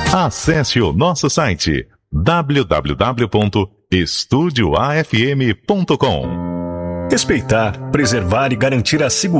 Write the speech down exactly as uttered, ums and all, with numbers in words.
Acesse o nosso site w w w ponto estúdio a f m ponto com. Respeitar, preservar e garantir a segurança